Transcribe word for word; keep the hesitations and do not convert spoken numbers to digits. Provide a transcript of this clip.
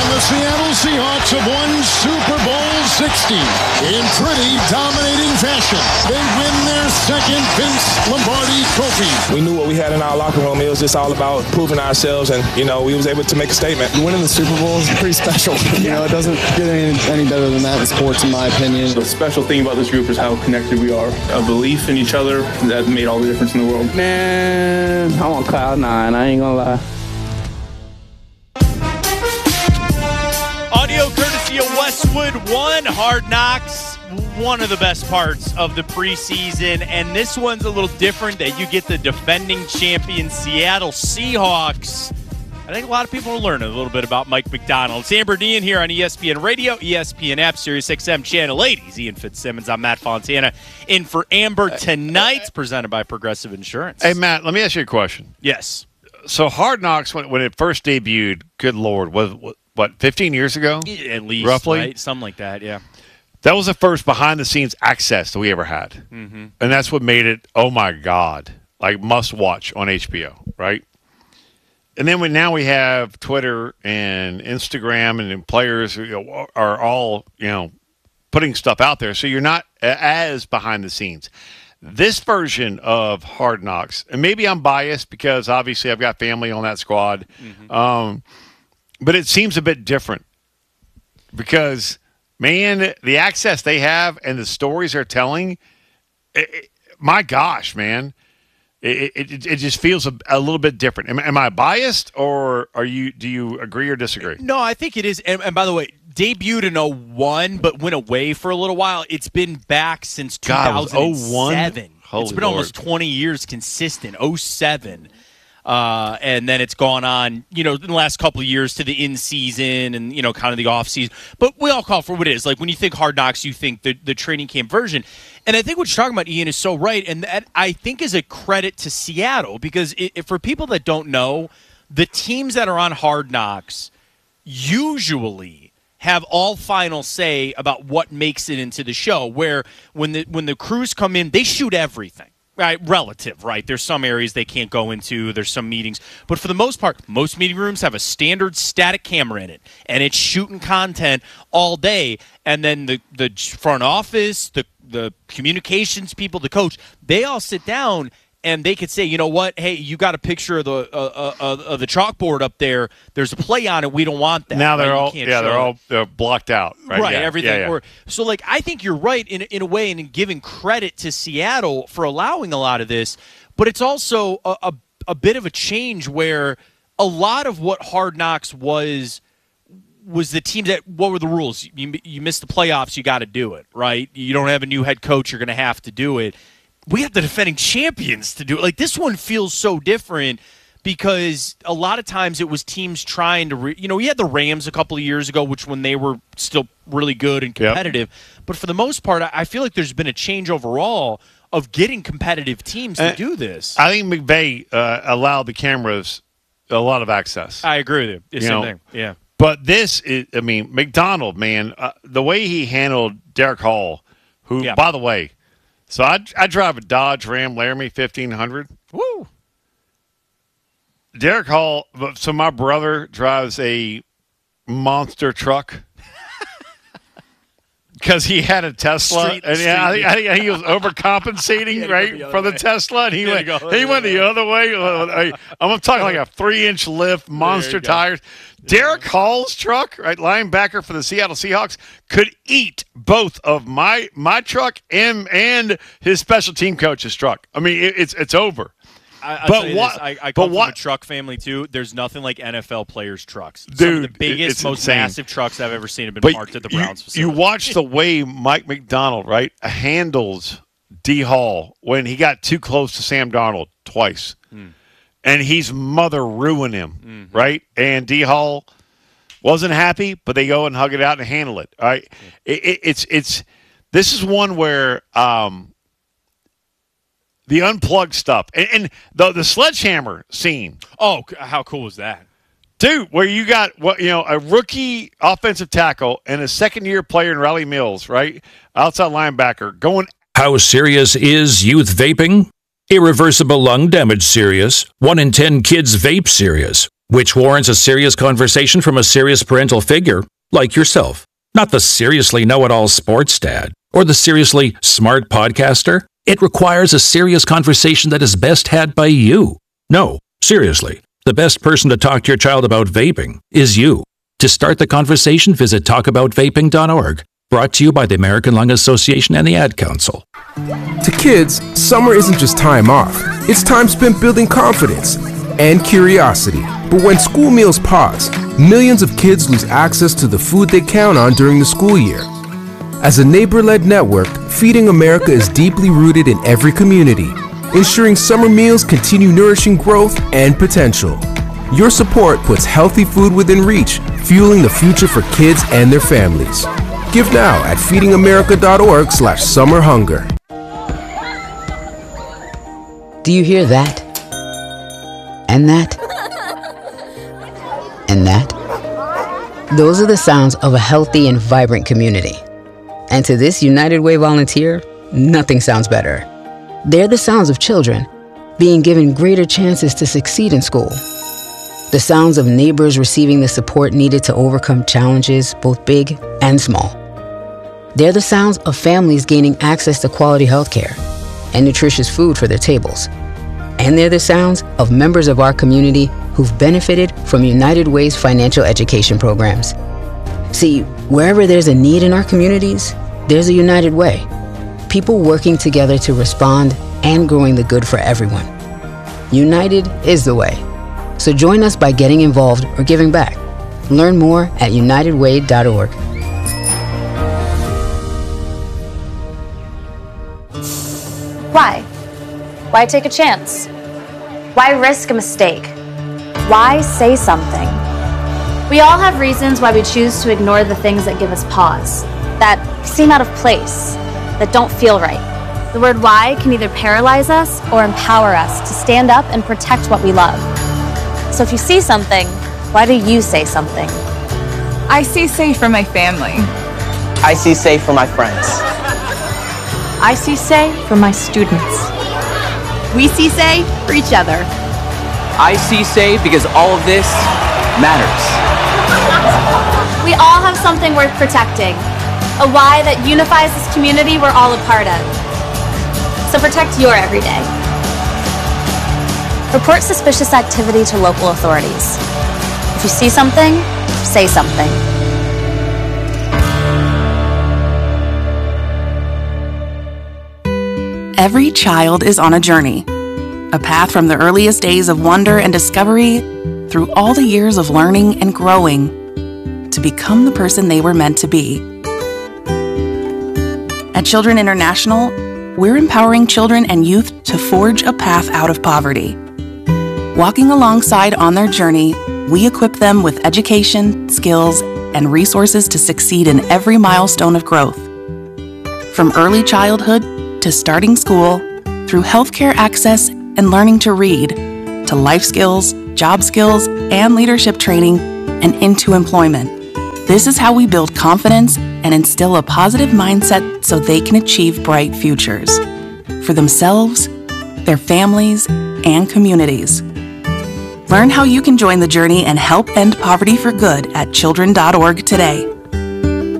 the Seattle Seahawks have won Super Bowl sixty in pretty dominating fashion. They win their second Vince Lombardi trophy. We knew what we had in our locker room. It was just all about proving ourselves, and, you know, we was able to make a statement. Winning the Super Bowl is pretty special. You know, it doesn't get any, any better than that in sports, in my opinion. The special thing about this group is how connected we are. A belief in each other that made all the difference in the world. Man, I'm on cloud nine. I ain't gonna lie. Audio courtesy of Westwood One, Hard Knocks, one of the best parts of the preseason, and this one's a little different that you get the defending champion Seattle Seahawks. I think a lot of people are learning a little bit about Mike Macdonald. It's Amber Dean here on E S P N Radio, E S P N app, Sirius X M Channel eighty. Ian Fitzsimmons, I'm Matt Fontana, in for Amber tonight, presented by Progressive Insurance. Hey, Matt, let me ask you a question. Yes. So Hard Knocks, when, when it first debuted, good Lord, was what, fifteen years ago? At least, roughly? Right? Something like that, yeah. That was the first behind-the-scenes access that we ever had. Mm-hmm. And that's what made it, oh, my God, like must-watch on H B O, right? And then when now we have Twitter and Instagram, and then players you know, are all, you know, putting stuff out there. So you're not as behind the scenes. This version of Hard Knocks, and maybe I'm biased because obviously I've got family on that squad, mm-hmm. um, but it seems a bit different because, man, the access they have and the stories they're telling, it, it, my gosh, man. It, it it just feels a, a little bit different. Am, am I biased, or are you? Do you agree or disagree? No, I think it is. And, and by the way, debuted in oh one, but went away for a little while. It's been back since two thousand seven. God, oh one? Holy it's been Lord. almost twenty years consistent. oh seven. Uh, and then it's gone on, you know, in the last couple of years to the in-season and, you know, kind of the off-season. But we all call it for what it is. Like, when you think Hard Knocks, you think the, the training camp version. And I think what you're talking about, Ian, is so right. And that, I think, is a credit to Seattle because it, for people that don't know, the teams that are on Hard Knocks usually have all final say about what makes it into the show, where when the when the crews come in, they shoot everything. Right, relative, right? There's some areas they can't go into. There's some meetings. But for the most part, most meeting rooms have a standard static camera in it, and it's shooting content all day. And then the, the front office, the, the communications people, the coach, they all sit down, and they could say, you know what, hey, you got a picture of the uh, uh, of the chalkboard up there. There's a play on it. We don't want that. Now they're right? all yeah, they're it. all they're blocked out. Right, right yeah. everything. Yeah, yeah. Or, so, like, I think you're right in in a way, and in giving credit to Seattle for allowing a lot of this. But it's also a, a a bit of a change where a lot of what Hard Knocks was was the teams that what were the rules? You you missed the playoffs, you got to do it, right? You don't have a new head coach, you're going to have to do it. We have the defending champions to do it. Like, this one feels so different because a lot of times it was teams trying to, re- you know, we had the Rams a couple of years ago, which when they were still really good and competitive. Yep. But for the most part, I feel like there's been a change overall of getting competitive teams to and do this. I think McVay uh, allowed the cameras a lot of access. I agree with you. It's you same know, thing. Yeah. But this is, I mean, Macdonald, man, uh, the way he handled Derek Hall, who, yeah. by the way, So I, I drive a Dodge Ram Laramie fifteen hundred. Woo! Derek Hall, so my brother drives a monster truck because he had a Tesla. Street, and street. Yeah, I, think, I think he was overcompensating, right, the for the way. Tesla. And he, he went, he went the other way. I'm talking like a three-inch lift, monster tires. Derek Hall's truck, right, linebacker for the Seattle Seahawks, could eat both of my my truck and and his special team coach's truck. I mean, it, it's it's over. I, but what? This, I, I come from a truck family too. There's nothing like N F L players' trucks. Dude, some of the biggest, most insane. massive trucks I've ever seen have been but parked at the Browns you, facility. You watch the way Mike Macdonald, right, handles D. Hall when he got too close to Sam Darnold twice. Hmm. And he's mother ruin him, mm-hmm. right? And D. Hall wasn't happy, but they go and hug it out and handle it. All right, yeah. it, it, it's it's this is one where um, the unplugged stuff and, and the the sledgehammer scene. Oh, how cool was that, dude? Where you got what you know a rookie offensive tackle and a second year player in Riley Mills, right, outside linebacker going. How serious is youth vaping? Irreversible lung damage serious. One in ten kids vape serious. which warrants a serious conversation from a serious parental figure, like yourself. Not the seriously know-it-all sports dad or the seriously smart podcaster. It requires a serious conversation that is best had by you. No, seriously, the best person to talk to your child about vaping is you. To start the conversation, visit talk about vaping dot org. Brought to you by the American Lung Association and the Ad Council. To kids, summer isn't just time off. It's time spent building confidence and curiosity. But when school meals pause, millions of kids lose access to the food they count on during the school year. As a neighbor-led network, Feeding America is deeply rooted in every community, ensuring summer meals continue nourishing growth and potential. Your support puts healthy food within reach, fueling the future for kids and their families. Give now at feeding america dot org slash summer hunger. Do you hear that? And that? And that? Those are the sounds of a healthy and vibrant community. And to this United Way volunteer, nothing sounds better. They're the sounds of children being given greater chances to succeed in school. The sounds of neighbors receiving the support needed to overcome challenges, both big and small. They're the sounds of families gaining access to quality health care and nutritious food for their tables. And they're the sounds of members of our community who've benefited from United Way's financial education programs. See, wherever there's a need in our communities, there's a United Way. People working together to respond and growing the good for everyone. United is the way. So join us by getting involved or giving back. Learn more at united way dot org. Why? Why take a chance? Why risk a mistake? Why say something? We all have reasons why we choose to ignore the things that give us pause, that seem out of place, that don't feel right. The word why can either paralyze us or empower us to stand up and protect what we love. So if you see something, why do you say something? I see safe for my family. I see safe for my friends. I see say for my students. We see say for each other. I see say because all of this matters. We all have something worth protecting, a why that unifies this community we're all a part of. So protect your everyday. Report suspicious activity to local authorities. If you see something, say something. Every child is on a journey, a path from the earliest days of wonder and discovery through all the years of learning and growing to become the person they were meant to be. At Children International, we're empowering children and youth to forge a path out of poverty. Walking alongside on their journey, we equip them with education, skills, and resources to succeed in every milestone of growth. From early childhood to starting school, through healthcare access and learning to read, to life skills, job skills, and leadership training, and into employment. This is how we build confidence and instill a positive mindset so they can achieve bright futures for themselves, their families, and communities. Learn how you can join the journey and help end poverty for good at children dot org today.